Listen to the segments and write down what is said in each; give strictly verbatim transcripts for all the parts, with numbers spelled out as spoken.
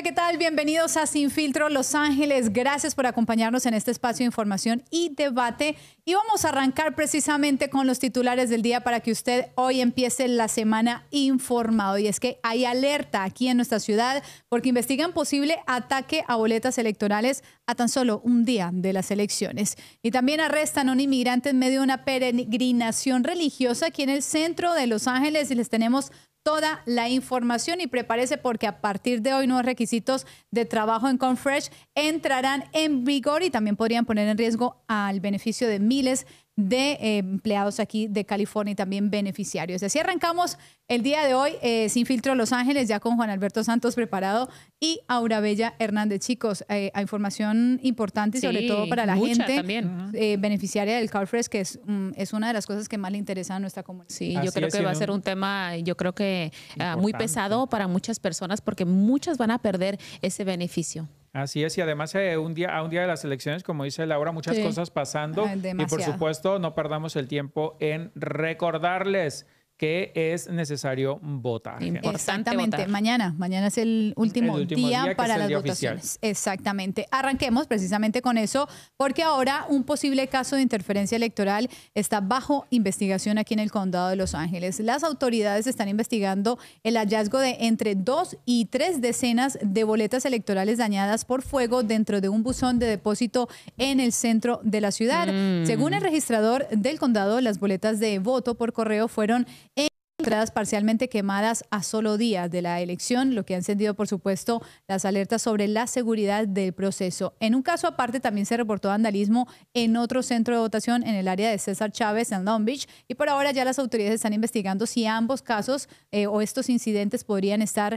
¿qué tal? Bienvenidos a Sin Filtro Los Ángeles. Gracias por acompañarnos en este espacio de información y debate. Y vamos a arrancar precisamente con los titulares del día para que usted hoy empiece la semana informado. Y es que hay alerta aquí en nuestra ciudad porque investigan posible ataque a boletas electorales a tan solo un día de las elecciones. Y también arrestan a un inmigrante en medio de una peregrinación religiosa aquí en el centro de Los Ángeles y les tenemos toda la información y prepárese porque a partir de hoy nuevos requisitos de trabajo en Confresh entrarán en vigor y también podrían poner en riesgo al beneficio de miles de eh, empleados aquí de California y también beneficiarios. Así arrancamos el día de hoy eh, Sin Filtro Los Ángeles, ya con Juan Alberto Santos preparado y Aura Bella Hernández. Chicos, eh, hay información importante y sí, sobre todo para la gente eh, beneficiaria del CarFresh, que es, um, es una de las cosas que más le interesa a nuestra comunidad. Sí, Así yo creo que va a ser un tema, yo creo que uh, muy pesado para muchas personas porque muchas van a perder ese beneficio. Así es, y además eh, un día, a un día de las elecciones, como dice Laura, muchas sí. cosas pasando. Ay, y por supuesto, no perdamos el tiempo en recordarles que es necesario votar. Exactamente. Votar. Mañana, mañana es el último, el último día, día para las votaciones. Oficial. Exactamente. Arranquemos precisamente con eso, porque ahora un posible caso de interferencia electoral está bajo investigación aquí en el condado de Los Ángeles. Las autoridades están investigando el hallazgo de entre dos y tres decenas de boletas electorales dañadas por fuego dentro de un buzón de depósito en el centro de la ciudad. Mm. Según el registrador del condado, las boletas de voto por correo fueron encontradas parcialmente quemadas a solo días de la elección, lo que ha encendido, por supuesto, las alertas sobre la seguridad del proceso. En un caso aparte, también se reportó vandalismo en otro centro de votación en el área de César Chávez, en Long Beach, y por ahora ya las autoridades están investigando si ambos casos eh, o estos incidentes podrían estar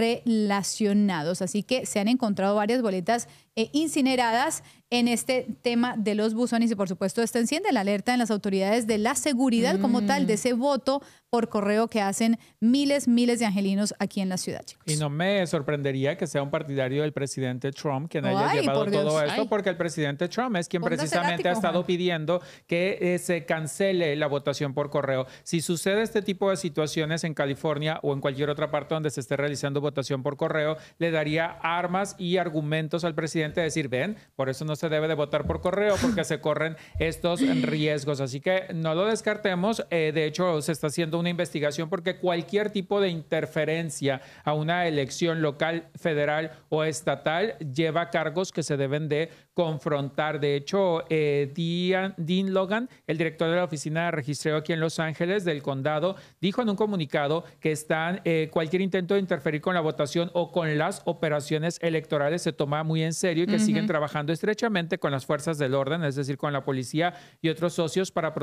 relacionados. Así que se han encontrado varias boletas eh, incineradas en este tema de los buzones y por supuesto esto enciende la alerta en las autoridades de la seguridad mm. como tal de ese voto por correo que hacen miles, miles de angelinos aquí en la ciudad, chicos. Y no me sorprendería que sea un partidario del presidente Trump quien haya Ay, llevado todo esto, Ay. porque el presidente Trump es quien Póngase precisamente látigo, ha estado Juan. pidiendo que eh, se cancele la votación por correo. Si sucede este tipo de situaciones en California o en cualquier otra parte donde se esté realizando votación por correo, le daría armas y argumentos al presidente de decir, ven, por eso no se debe de votar por correo porque se corren estos riesgos. Así que no lo descartemos. Eh, de hecho, se está haciendo una investigación porque cualquier tipo de interferencia a una elección local, federal o estatal lleva cargos que se deben de confrontar. De hecho, eh, Dean, Dean Logan, el director de la oficina de registreo aquí en Los Ángeles del condado, dijo en un comunicado que están eh, cualquier intento de interferir con la votación o con las operaciones electorales se toma muy en serio y que uh-huh. siguen trabajando estrechamente con las fuerzas del orden, es decir, con la policía y otros socios para proteger